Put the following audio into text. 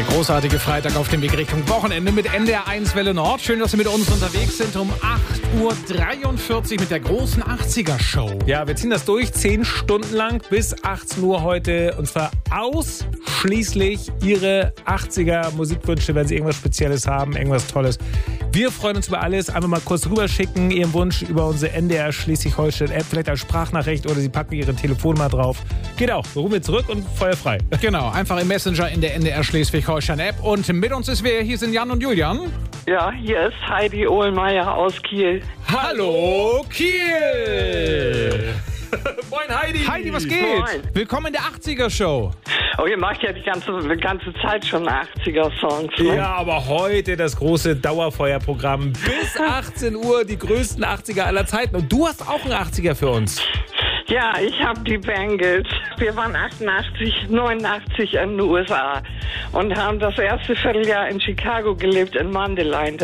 Der großartige Freitag auf dem Weg Richtung Wochenende mit NDR1 Welle Nord. Schön, dass Sie mit uns unterwegs sind um 8.43 Uhr mit der großen 80er-Show. Ja, wir ziehen das durch, 10 Stunden lang bis 18 Uhr heute. Und zwar ausschließlich Ihre 80er-Musikwünsche, wenn Sie irgendwas Spezielles haben, irgendwas Tolles. Wir freuen uns über alles. Einfach mal kurz rüberschicken, Ihren Wunsch über unsere NDR Schleswig-Holstein-App, vielleicht als Sprachnachricht oder Sie packen Ihre Telefonnummer drauf. Geht auch. Wir rufen wir zurück und feuerfrei. Genau, einfach im Messenger in der NDR Schleswig-Holstein-App. Und mit uns ist wer? Hier sind Jan und Julian. Ja, hier ist Heidi Ohlmeier aus Kiel. Hallo Kiel! Moin Heidi! Heidi, was geht? Moin. Willkommen in der 80er-Show. Oh, ihr macht ja die ganze Zeit schon 80er-Songs, ne? Ja, aber heute das große Dauerfeuerprogramm. Bis 18 Uhr die größten 80er aller Zeiten. Und du hast auch einen 80er für uns. Ja, ich habe die Bangles. Wir waren 88, 89 in den USA und haben das erste Vierteljahr in Chicago gelebt, in Mundelein.